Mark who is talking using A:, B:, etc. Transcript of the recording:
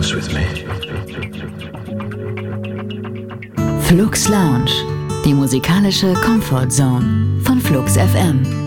A: dance with me?
B: Flux Lounge, die musikalische Comfort Zone von Flux FM.